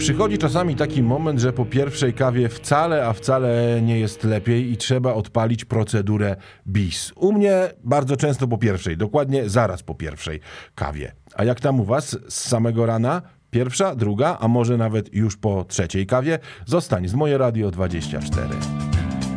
Przychodzi czasami taki moment, że po pierwszej kawie wcale nie jest lepiej i trzeba odpalić procedurę bis. U mnie bardzo często po pierwszej, dokładnie zaraz po pierwszej kawie. A jak tam u was z samego rana? Pierwsza, druga, a może nawet już po trzeciej kawie? Zostań z Moje Radio 24.